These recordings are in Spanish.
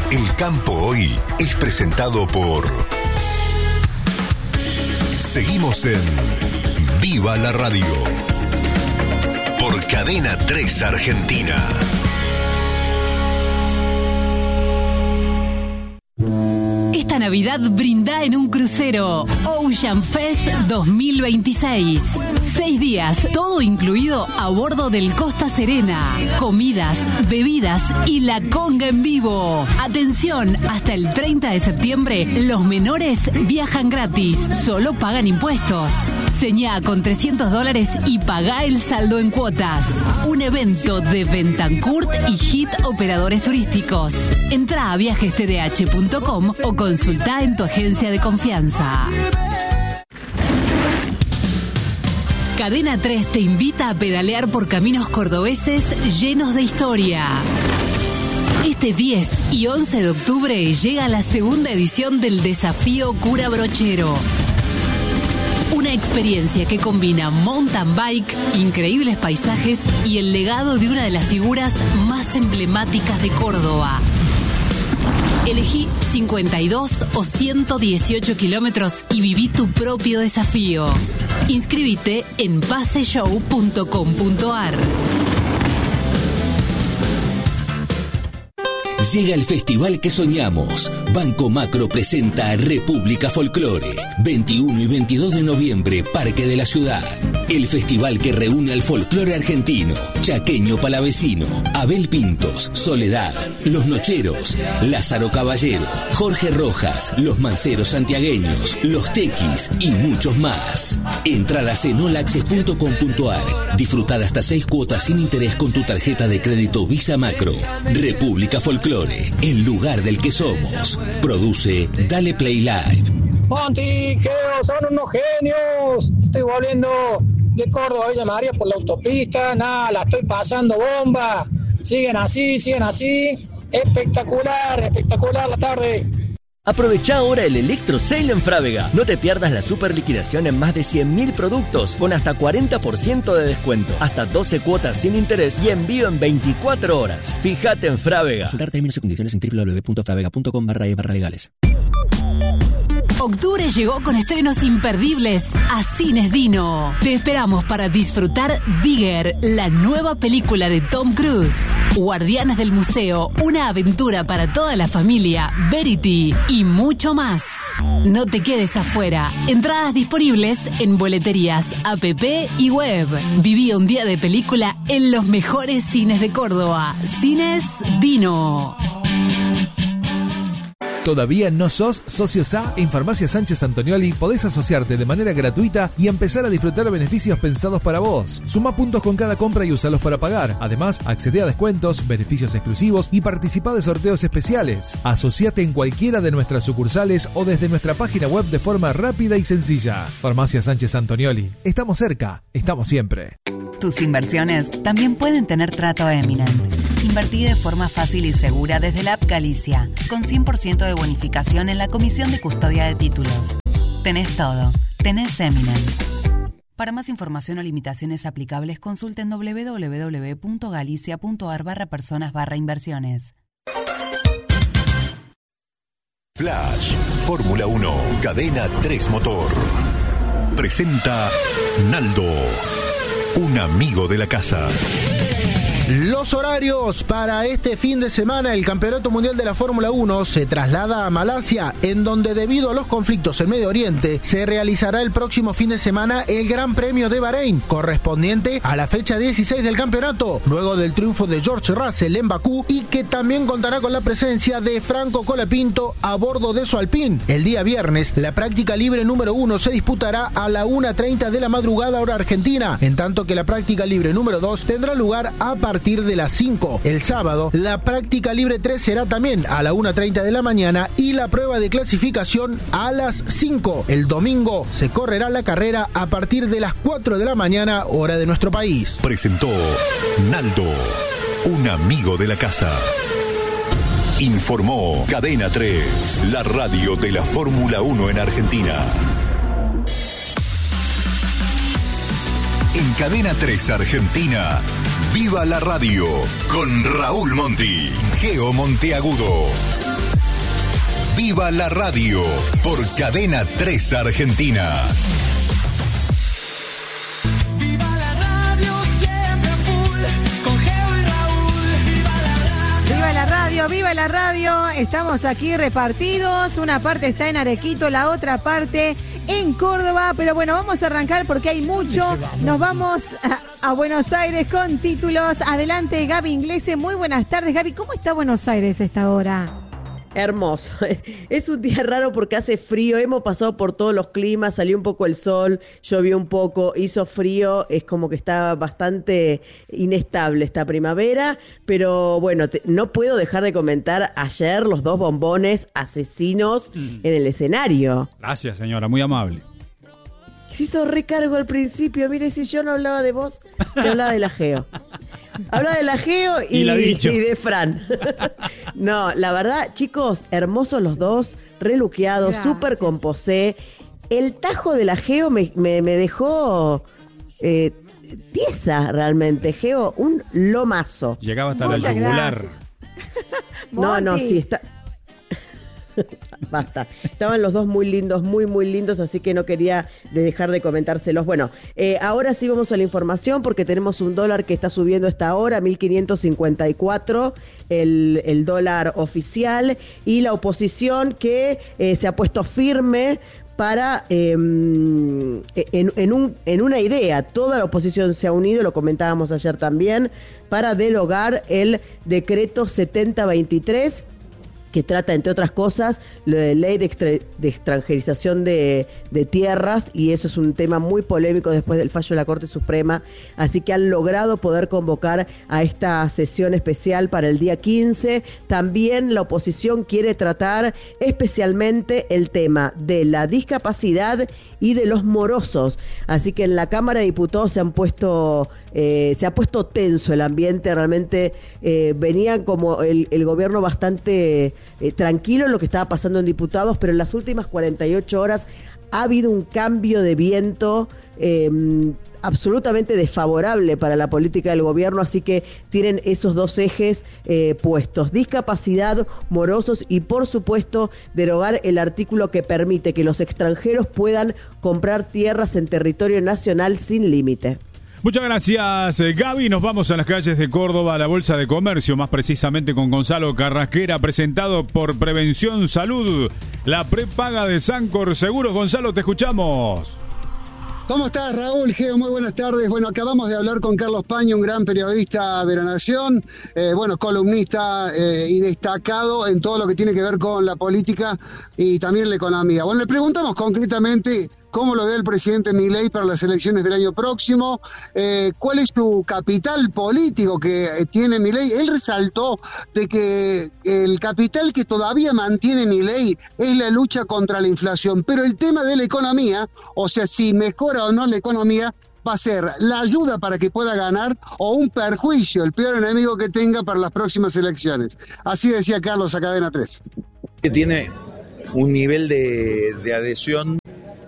El Campo Hoy es presentado por... Seguimos en Viva la Radio. Por Cadena 3 Argentina. Esta Navidad brinda en un crucero Ocean Fest 2026. 6 días, todo incluido a bordo del Costa Serena. Comidas, bebidas y la conga en vivo. Atención, hasta el 30 de septiembre los menores viajan gratis, solo pagan impuestos. Señá con $300 y pagá el saldo en cuotas. Un evento de Bentancourt y Hit Operadores Turísticos. Entrá a viajestdh.com o consultá en tu agencia de confianza. Cadena 3 te invita a pedalear por caminos cordobeses llenos de historia. Este 10 y 11 de octubre llega la segunda edición del Desafío Cura Brochero. Una experiencia que combina mountain bike, increíbles paisajes y el legado de una de las figuras más emblemáticas de Córdoba. Elegí 52 o 118 kilómetros y viví tu propio desafío. Inscríbete en paseshow.com.ar. Llega el festival que soñamos. Banco Macro presenta República Folclore. 21 y 22 de noviembre, Parque de la Ciudad. El festival que reúne al folclore argentino, chaqueño palavecino, Abel Pintos, Soledad, Los Nocheros, Lázaro Caballero, Jorge Rojas, Los Manceros Santiagueños, Los Tequis y muchos más. Entradas en olaccess.com.ar. Disfrutad hasta 6 cuotas sin interés con tu tarjeta de crédito Visa Macro. República Folclore, el lugar del que somos. Produce Dale Play Live. Monti, Geo, son unos genios. Estoy volviendo de Córdoba a Villa María por la autopista. Nada, la estoy pasando bomba. Siguen así. Espectacular la tarde. Aprovecha ahora el Electro Sale en Frávega. No te pierdas la super liquidación en más de 100.000 productos con hasta 40% de descuento, hasta 12 cuotas sin interés y envío en 24 horas. Fíjate en Frávega. Consultar términos y condiciones en www.fravega.com/legales. Octubre llegó con estrenos imperdibles a Cines Dino. Te esperamos para disfrutar Digger, la nueva película de Tom Cruise. Guardianes del Museo, una aventura para toda la familia, Verity y mucho más. No te quedes afuera. Entradas disponibles en boleterías, app y web. Viví un día de película en los mejores cines de Córdoba. Cines Dino. ¿Todavía no sos socio SA? En Farmacia Sánchez Antonioli podés asociarte de manera gratuita y empezar a disfrutar beneficios pensados para vos. Suma puntos con cada compra y usalos para pagar. Además, accede a descuentos, beneficios exclusivos y participa de sorteos especiales. Asociate en cualquiera de nuestras sucursales o desde nuestra página web de forma rápida y sencilla. Farmacia Sánchez Antonioli. Estamos cerca, estamos siempre. Tus inversiones también pueden tener trato Eminent. Invertí de forma fácil y segura desde la app Galicia, con 100% de bonificación en la comisión de custodia de títulos. Tenés todo. Tenés Eminent. Para más información o limitaciones aplicables, consulten www.galicia.ar/personas/inversiones. Flash, Fórmula 1, Cadena 3 Motor. Presenta Naldo, un amigo de la casa. Los horarios para este fin de semana: el Campeonato Mundial de la Fórmula 1 se traslada a Malasia, en donde debido a los conflictos en Medio Oriente se realizará el próximo fin de semana el Gran Premio de Bahrein, correspondiente a la fecha 16 del campeonato, luego del triunfo de George Russell en Bakú, y que también contará con la presencia de Franco Colapinto a bordo de su Alpine. El día viernes, la práctica libre número 1 se disputará a la 1:30 de la madrugada hora argentina, en tanto que la práctica libre número 2 tendrá lugar a partir de las 5. El sábado, la práctica libre 3 será también a la 1:30 de la mañana y la prueba de clasificación a las 5. El domingo se correrá la carrera a partir de las 4 de la mañana, hora de nuestro país. Presentó Naldo, un amigo de la casa. Informó Cadena 3, la radio de la Fórmula 1 en Argentina. En Cadena 3 Argentina, Viva la Radio, con Raúl Monti, Geo Monteagudo. Viva la Radio por Cadena 3 Argentina. Viva la radio, estamos aquí repartidos, una parte está en Arequito, la otra parte en Córdoba, pero bueno, vamos a arrancar porque hay mucho, nos vamos a Buenos Aires con títulos. Adelante Gaby Inglese, muy buenas tardes. Gaby, ¿cómo está Buenos Aires a esta hora? Hermoso. Es un día raro porque hace frío, hemos pasado por todos los climas, salió un poco el sol, llovió un poco, hizo frío, es como que está bastante inestable esta primavera, pero bueno, no puedo dejar de comentar ayer los 2 bombones asesinos en el escenario. Gracias, señora, muy amable. Se hizo recargo al principio, mire, si yo no hablaba de vos, se hablaba de la Geo. Habla de la Geo y de Fran. No, la verdad, chicos, hermosos los dos, reluqueados, súper composé. El tajo de la Geo me dejó tiesa realmente. Geo, un lomazo. Llegaba hasta la yugular. No, sí, está... Basta, estaban los dos muy lindos, muy lindos, así que no quería dejar de comentárselos. Bueno, ahora sí vamos a la información porque tenemos un dólar que está subiendo esta hora, 1.554 el dólar oficial, y la oposición que se ha puesto firme para en una idea. Toda la oposición se ha unido, lo comentábamos ayer también, para derogar el decreto 7023, que trata, entre otras cosas, la ley de extranjerización de tierras, y eso es un tema muy polémico después del fallo de la Corte Suprema, así que han logrado poder convocar a esta sesión especial para el día 15. También la oposición quiere tratar especialmente el tema de la discapacidad y de los morosos, así que en la Cámara de Diputados se ha puesto tenso el ambiente, realmente venían como el gobierno bastante tranquilo en lo que estaba pasando en diputados, pero en las últimas 48 horas ha habido un cambio de viento absolutamente desfavorable para la política del gobierno, así que tienen esos dos ejes puestos: discapacidad, morosos y, por supuesto, derogar el artículo que permite que los extranjeros puedan comprar tierras en territorio nacional sin límite. Muchas gracias, Gaby. Nos vamos a las calles de Córdoba, a la Bolsa de Comercio, más precisamente con Gonzalo Carrasquera, presentado por Prevención Salud, la prepaga de Sancor Seguros. Gonzalo, te escuchamos. ¿Cómo estás, Raúl? Geo, muy buenas tardes. Bueno, acabamos de hablar con Carlos Paño, un gran periodista de La Nación, columnista y destacado en todo lo que tiene que ver con la política y también la economía. Bueno, le preguntamos concretamente cómo lo ve el presidente Milei para las elecciones del año próximo, cuál es su capital político que tiene Milei. Él resaltó de que el capital que todavía mantiene Milei es la lucha contra la inflación, pero el tema de la economía, o sea, si mejora o no la economía, va a ser la ayuda para que pueda ganar o un perjuicio, el peor enemigo que tenga para las próximas elecciones. Así decía Carlos a Cadena 3. Que tiene un nivel de adhesión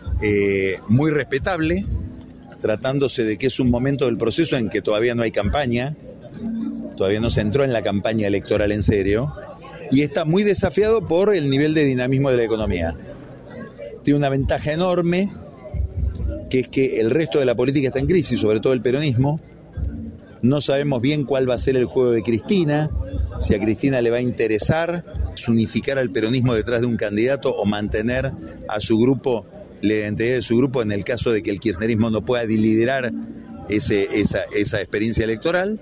muy respetable, tratándose de que es un momento del proceso en que todavía no hay campaña, todavía no se entró en la campaña electoral en serio, y está muy desafiado por el nivel de dinamismo de la economía. Tiene una ventaja enorme, que es que el resto de la política está en crisis, sobre todo el peronismo. No sabemos bien cuál va a ser el juego de Cristina, si a Cristina le va a interesar unificar al peronismo detrás de un candidato o mantener a su grupo, la identidad de su grupo, en el caso de que el kirchnerismo no pueda liderar esa experiencia electoral.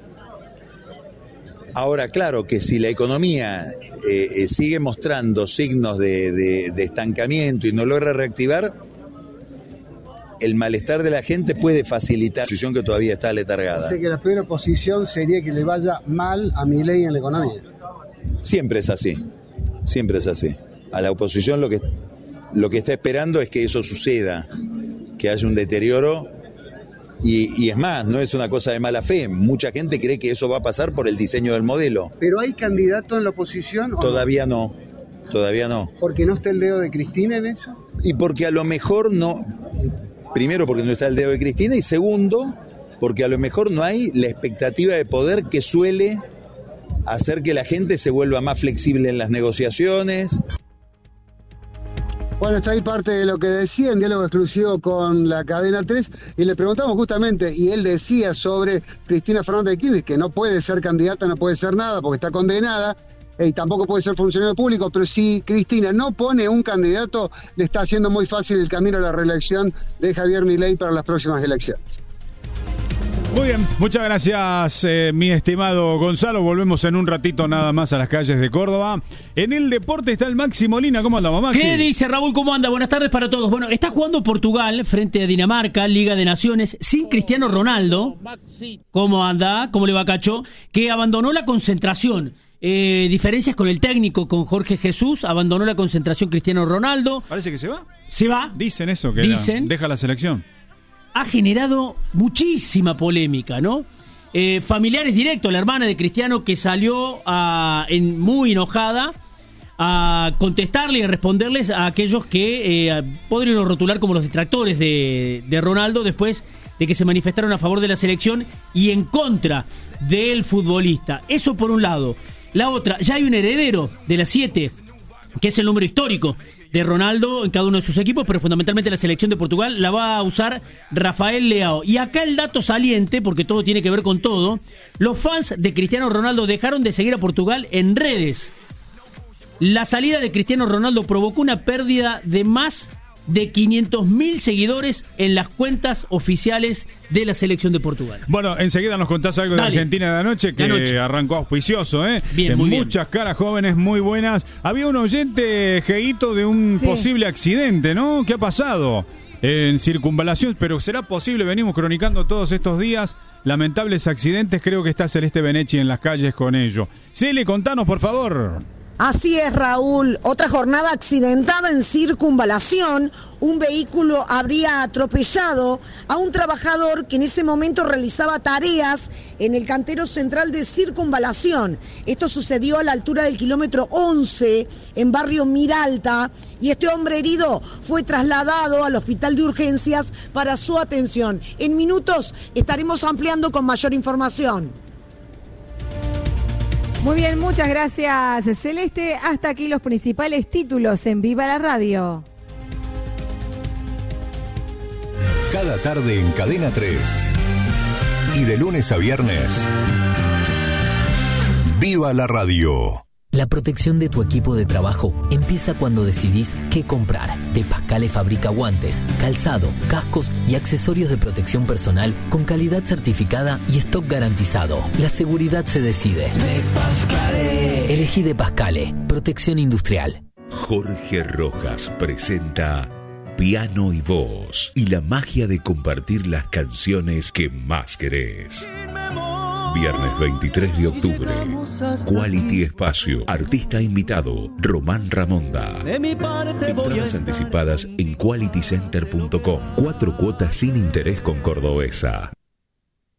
Ahora, claro que si la economía sigue mostrando signos de estancamiento y no logra reactivar, el malestar de la gente puede facilitar la posición que todavía está letargada. Dice que la peor oposición sería que le vaya mal a Milei en la economía. Siempre es así, siempre es así. A la oposición lo que está esperando es que eso suceda, que haya un deterioro, y es más, no es una cosa de mala fe. Mucha gente cree que eso va a pasar por el diseño del modelo. ¿Pero hay candidato en la oposición? Todavía no, todavía no. ¿Por qué no está el dedo de Cristina en eso? Y porque a lo mejor no, primero porque no está el dedo de Cristina, y segundo, porque a lo mejor no hay la expectativa de poder que suele hacer que la gente se vuelva más flexible en las negociaciones. Bueno, está ahí parte de lo que decía en diálogo exclusivo con la cadena 3 y le preguntamos justamente, y él decía sobre Cristina Fernández de Kirchner, que no puede ser candidata, no puede ser nada porque está condenada y tampoco puede ser funcionario público, pero si Cristina no pone un candidato, le está haciendo muy fácil el camino a la reelección de Javier Milei para las próximas elecciones. Muy bien, muchas gracias, mi estimado Gonzalo. Volvemos en un ratito nada más a las calles de Córdoba. En el deporte está el Maxi Molina. ¿Cómo andamos, Maxi? ¿Qué dice Raúl? ¿Cómo anda? Buenas tardes para todos. Bueno, está jugando Portugal frente a Dinamarca, Liga de Naciones, sin Cristiano Ronaldo. ¿Cómo anda? ¿Cómo le va, Cacho? Que abandonó la concentración. Diferencias con el técnico, con Jorge Jesús. Abandonó la concentración Cristiano Ronaldo. ¿Parece que se va? Se va. Dicen eso, que deja la selección. Ha generado muchísima polémica, ¿no? Familiares directos, la hermana de Cristiano que salió muy enojada a contestarle y a responderles a aquellos que podrían rotular como los detractores de Ronaldo después de que se manifestaron a favor de la selección y en contra del futbolista. Eso por un lado. La otra, ya hay un heredero de las 7, que es el número histórico de Ronaldo en cada uno de sus equipos, pero fundamentalmente la selección de Portugal la va a usar Rafael Leao. Y acá el dato saliente, porque todo tiene que ver con todo, los fans de Cristiano Ronaldo dejaron de seguir a Portugal en redes. La salida de Cristiano Ronaldo provocó una pérdida de más de 500.000 seguidores en las cuentas oficiales de la selección de Portugal. Bueno, enseguida nos contás algo de Argentina de la noche, que arrancó auspicioso, ¿eh? Bien, muy muchas caras jóvenes muy buenas. Había un oyente, Geito, de un posible accidente, ¿no? ¿Qué ha pasado? En Circunvalación, pero ¿será posible? Venimos cronicando todos estos días lamentables accidentes. Creo que está Celeste Benechi en las calles con ello. Cele, contanos, por favor. Así es, Raúl. Otra jornada accidentada en Circunvalación. Un vehículo habría atropellado a un trabajador que en ese momento realizaba tareas en el cantero central de Circunvalación. Esto sucedió a la altura del kilómetro 11 en barrio Miralta y este hombre herido fue trasladado al hospital de urgencias para su atención. En minutos estaremos ampliando con mayor información. Muy bien, muchas gracias, Celeste. Hasta aquí los principales títulos en Viva la Radio. Cada tarde en Cadena 3 y de lunes a viernes, Viva la Radio. La protección de tu equipo de trabajo empieza cuando decidís qué comprar. De Pascale fabrica guantes, calzado, cascos y accesorios de protección personal con calidad certificada y stock garantizado. La seguridad se decide. De Pascale. Elegí De Pascale. Protección industrial. Jorge Rojas presenta Piano y Voz y la magia de compartir las canciones que más querés. Viernes 23 de octubre. Quality Espacio. Artista invitado, Román Ramonda. Entradas anticipadas en qualitycenter.com. 4 cuotas sin interés con Cordobesa.